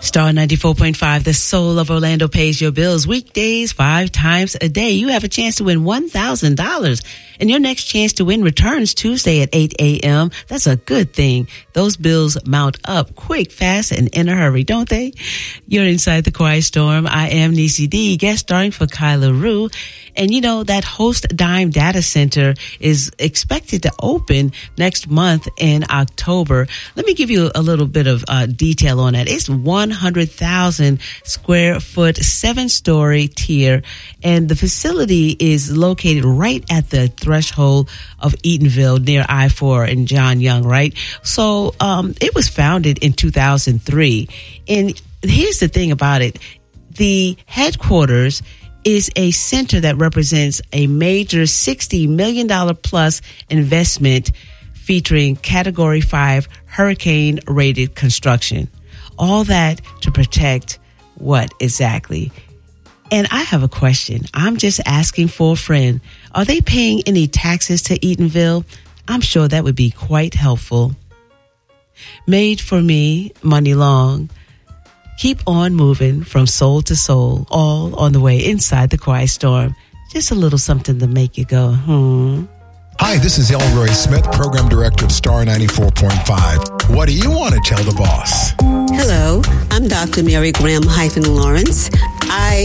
Star 94.5, the soul of Orlando pays your bills weekdays 5 times a day. You have a chance to win $1,000, and your next chance to win returns Tuesday at 8 a.m. That's a good thing. Those bills mount up quick, fast, and in a hurry, don't they? You're inside the Quiet Storm. I am Niecy D, guest starring for Kyla Rue. And you know, that Host Dime Data Center is expected to open next month in October. Let me give you a little bit of detail on that. It's 100,000 square foot, 7-story tier, and the facility is located right at the threshold of Eatonville near I-4 and John Young, right? So it was founded in 2003. And here's the thing about it. The headquarters is a center that represents a major $60 million plus investment featuring Category 5 hurricane rated construction. All that to protect what exactly? And I have a question. I'm just asking for a friend. Are they paying any taxes to Eatonville? I'm sure that would be quite helpful. Made for me, Money Long. Keep on moving from soul to soul, all on the way inside the Quiet Storm. Just a little something to make you go, Hi, this is Elroy Smith, Program Director of Star 94.5. What do you want to tell the boss? Hello, I'm Dr. Mary Graham-Lawrence. I